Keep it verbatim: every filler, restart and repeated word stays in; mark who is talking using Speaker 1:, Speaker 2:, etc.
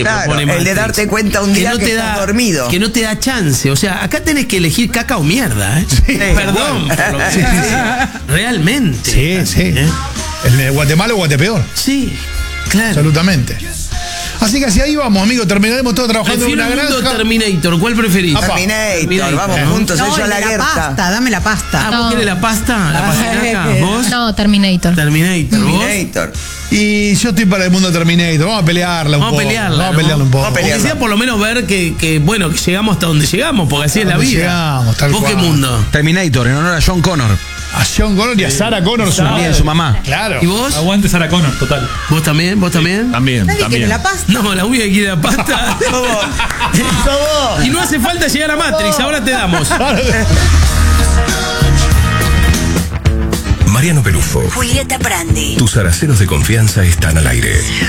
Speaker 1: que
Speaker 2: claro,
Speaker 1: propone Matrix.
Speaker 2: El de darte cuenta un día que,
Speaker 1: no
Speaker 2: que
Speaker 1: te
Speaker 2: estás
Speaker 1: da,
Speaker 2: dormido.
Speaker 1: Que no te da chance. O sea, acá tenés que elegir caca o mierda, ¿eh?
Speaker 2: Sí,
Speaker 1: Perdón.
Speaker 2: bueno.
Speaker 1: Por lo que
Speaker 3: Sí,
Speaker 1: realmente.
Speaker 3: Sí, sí.
Speaker 1: ¿Eh?
Speaker 3: El de Guatemala o Guatepeor.
Speaker 1: Sí, claro.
Speaker 3: Absolutamente. Así que hacia ahí vamos, amigo. Terminaremos todos trabajando en
Speaker 1: Prefiero
Speaker 3: una
Speaker 1: el mundo
Speaker 3: granja.
Speaker 1: Terminator. ¿Cuál preferís?
Speaker 3: Apa.
Speaker 2: Terminator,
Speaker 1: Terminator,
Speaker 2: vamos
Speaker 1: ¿eh?
Speaker 2: juntos,
Speaker 4: No,
Speaker 2: yo
Speaker 4: el
Speaker 2: a
Speaker 4: de
Speaker 2: la
Speaker 4: la
Speaker 2: Gerta.
Speaker 4: pasta, dame la pasta.
Speaker 1: Ah, ¿vos
Speaker 5: No.
Speaker 1: querés la pasta? ¿La pasta? ¿Vos?
Speaker 5: No, Terminator.
Speaker 1: Terminator. ¿Vos?
Speaker 2: Terminator.
Speaker 3: Y yo estoy para el mundo Terminator. Vamos a pelearla un
Speaker 1: Vamos a
Speaker 3: poco.
Speaker 1: pelearla.
Speaker 3: Vamos a
Speaker 1: ¿no?
Speaker 3: pelearla un poco.
Speaker 2: Vamos a
Speaker 1: Que
Speaker 2: pelearla.
Speaker 1: sea por lo menos ver que, que, bueno, que llegamos hasta donde llegamos, porque así es la
Speaker 3: Donde
Speaker 1: vida.
Speaker 3: llegamos, tal
Speaker 1: ¿Vos qué
Speaker 3: cual.
Speaker 1: mundo?
Speaker 6: Terminator, en honor a John Connor.
Speaker 3: A John Connor y a Sarah Connor, su
Speaker 6: También su mamá.
Speaker 3: Claro.
Speaker 1: ¿Y vos?
Speaker 7: Aguante Sarah Connor, total.
Speaker 1: ¿Vos también? ¿Vos también?
Speaker 8: También,
Speaker 4: Nadie quiere
Speaker 8: también.
Speaker 4: la pasta.
Speaker 1: No, la única que quiere la pasta.
Speaker 2: Sos vos. Sos vos.
Speaker 1: Y no hace falta llegar a Matrix, ahora te damos.
Speaker 9: Mariano Pelufo,
Speaker 10: Julieta Prandi.
Speaker 9: tus araceros de confianza están al aire.